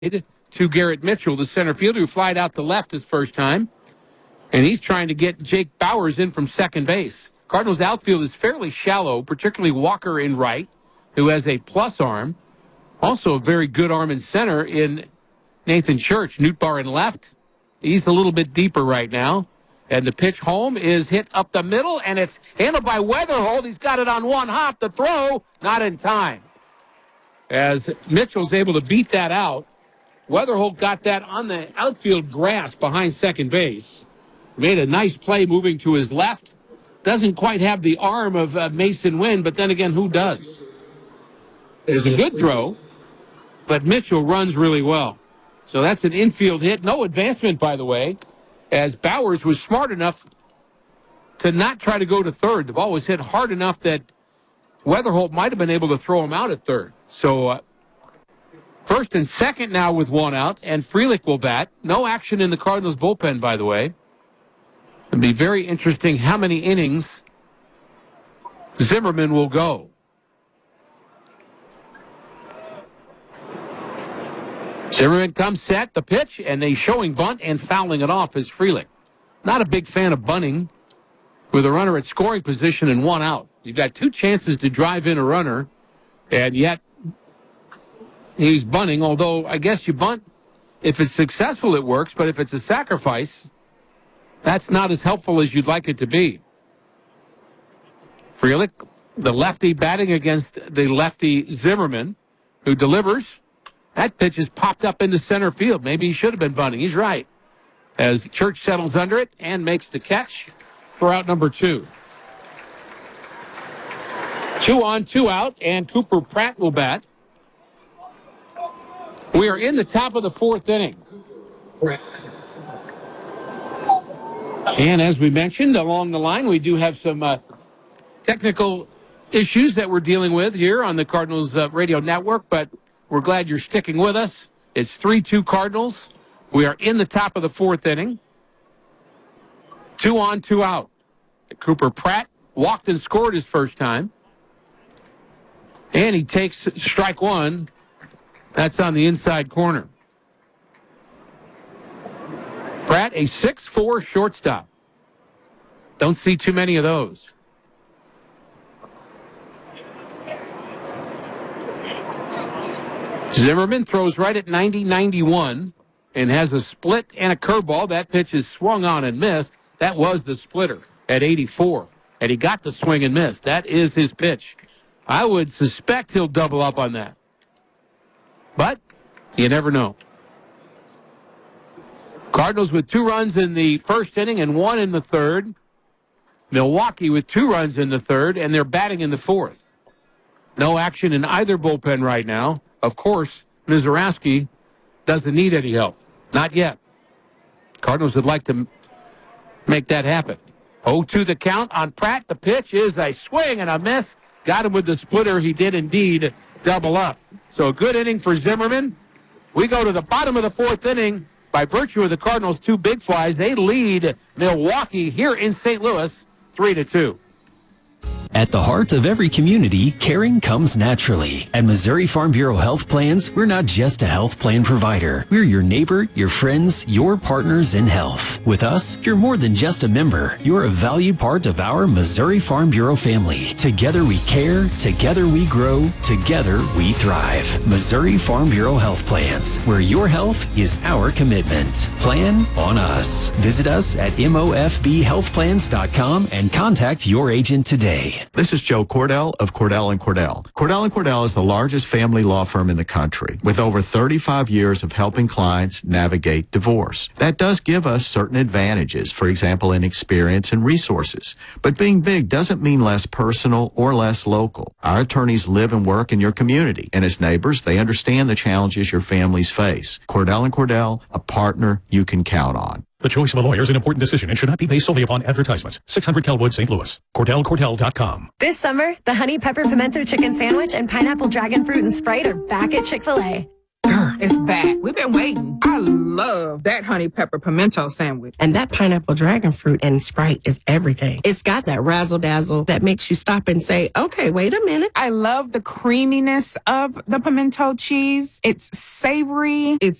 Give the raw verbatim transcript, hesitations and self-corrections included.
to Garrett Mitchell, the center fielder, who flied out to left his first time. And he's trying to get Jake Bauers in from second base. Cardinals outfield is fairly shallow, particularly Walker in right, who has a plus arm. Also a very good arm in center in Nathan Church. Nootbaar in left. He's a little bit deeper right now. And the pitch home is hit up the middle, and it's handled by Weatherholt. He's got it on one hop. The throw, not in time. As Mitchell's able to beat that out, Weatherholt got that on the outfield grass behind second base. Made a nice play moving to his left. Doesn't quite have the arm of uh, Mason Wynn, but then again, who does? There's a good throw, but Mitchell runs really well. So that's an infield hit. No advancement, by the way, as Bauers was smart enough to not try to go to third. The ball was hit hard enough that Weatherholt might have been able to throw him out at third. So uh, first and second now with one out, and Frelick will bat. No action in the Cardinals bullpen, by the way. It'll be very interesting how many innings Zimmerman will go. Zimmerman comes set, the pitch, and they showing bunt and fouling it off is Frelick. Not a big fan of bunting with a runner at scoring position and one out. You've got two chances to drive in a runner, and yet he's bunting, although I guess you bunt. If it's successful, it works, but if it's a sacrifice, that's not as helpful as you'd like it to be. Frelick, the lefty, batting against the lefty Zimmerman, who delivers. That pitch is popped up into center field. Maybe he should have been bunting. He's right. As Church settles under it and makes the catch for out number two. Two on, two out, and Cooper Pratt will bat. We are in the top of the fourth inning. Correct. And as we mentioned, along the line, we do have some uh, technical issues that we're dealing with here on the Cardinals uh, radio network, but we're glad you're sticking with us. It's three two Cardinals. We are in the top of the fourth inning. Two on, two out. Cooper Pratt walked and scored his first time. And he takes strike one. That's on the inside corner. Pratt, a six four shortstop. Don't see too many of those. Zimmerman throws right at ninety ninety-one and has a split and a curveball. That pitch is swung on and missed. That was the splitter at eighty-four. And he got the swing and miss. That is his pitch. I would suspect he'll double up on that. But you never know. Cardinals with two runs in the first inning and one in the third. Milwaukee with two runs in the third, and they're batting in the fourth. No action in either bullpen right now. Of course, Mizorowski doesn't need any help. Not yet. Cardinals would like to make that happen. oh two the count on Pratt. The pitch is a swing and a miss. Got him with the splitter. He did indeed double up. So a good inning for Zimmerman. We go to the bottom of the fourth inning. By virtue of the Cardinals' two big flies, they lead Milwaukee here in Saint Louis three to two. At the heart of every community, caring comes naturally. At Missouri Farm Bureau Health Plans, we're not just a health plan provider. We're your neighbor, your friends, your partners in health. With us, you're more than just a member. You're a valued part of our Missouri Farm Bureau family. Together we care, together we grow, together we thrive. Missouri Farm Bureau Health Plans, where your health is our commitment. Plan on us. Visit us at M O F B health plans dot com and contact your agent today. This is Joe Cordell of Cordell and Cordell. Cordell and Cordell is the largest family law firm in the country with over thirty-five years of helping clients navigate divorce. That does give us certain advantages, for example, in experience and resources. But being big doesn't mean less personal or less local. Our attorneys live and work in your community, and as neighbors, they understand the challenges your families face. Cordell and Cordell, a partner you can count on. The choice of a lawyer is an important decision and should not be based solely upon advertisements. six hundred Kelwood, Saint Louis. Cordell Cordell dot com. This summer, the Honey Pepper Pimento Chicken Sandwich and Pineapple Dragon Fruit and Sprite are back at Chick-fil-A. Girl, it's back. We've been waiting. I love that honey pepper pimento sandwich. And that pineapple dragon fruit and Sprite is everything. It's got that razzle dazzle that makes you stop and say, okay, wait a minute. I love the creaminess of the pimento cheese. It's savory. It's